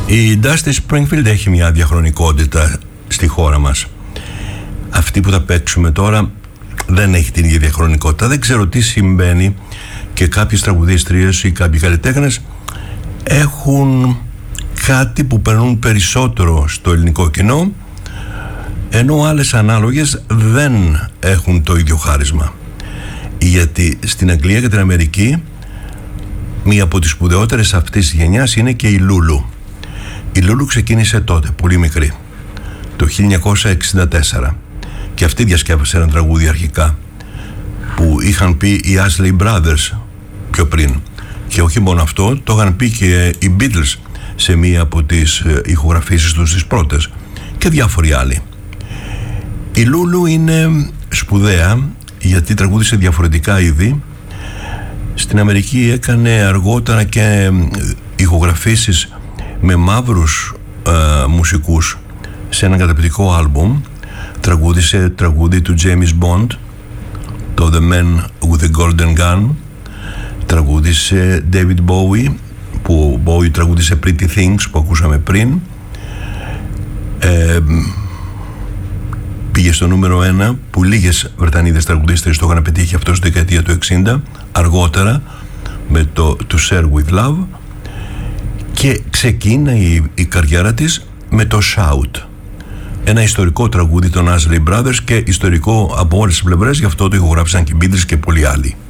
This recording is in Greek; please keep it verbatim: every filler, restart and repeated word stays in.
Η Dusty Springfield έχει μια διαχρονικότητα στη χώρα μας. Αυτή που θα παίξουμε τώρα δεν έχει την ίδια διαχρονικότητα. Δεν ξέρω τι συμβαίνει και κάποιες τραγουδίστριες ή κάποιοι καλλιτέχνες έχουν κάτι που περνούν περισσότερο στο ελληνικό κοινό, ενώ άλλες ανάλογες δεν έχουν το ίδιο χάρισμα. Γιατί στην Αγγλία και την Αμερική μία από τις σπουδαιότερες αυτής της γενιάς είναι και η Λούλου. Η Λούλου ξεκίνησε τότε, πολύ μικρή, το χίλια εννιακόσια εξήντα τέσσερα, και αυτή διασκεύασε ένα τραγούδι αρχικά που είχαν πει οι Isley Brothers πιο πριν, και όχι μόνο αυτό, το είχαν πει και οι Beatles σε μία από τις ηχογραφήσεις τους τις πρώτες, και διάφοροι άλλοι. Η Λούλου είναι σπουδαία γιατί τραγούδισε διαφορετικά είδη. Στην Αμερική έκανε αργότερα και ηχογραφήσεις με μαύρους ε, μουσικούς σε ένα καταπληκτικό άλμπουμ. Τραγούδισε τραγούδι του James Bond, το The Man with the Golden Gun. Τραγούδισε David Bowie, που Bowie τραγούδισε Pretty Things που ακούσαμε πριν. ε, Πήγε στο νούμερο ένα, που λίγες Βρετανίδες τραγουδίστρες το είχαν πετύχει αυτό στη δεκαετία του εξήντα, αργότερα με το To Share With Love, και ξεκίνησε η, η καριέρα της με το Shout, ένα ιστορικό τραγούδι των Isley Brothers, και ιστορικό από όλες τις πλευρές, γι' αυτό το ηχογράφησαν και οι Beatles και πολλοί άλλοι.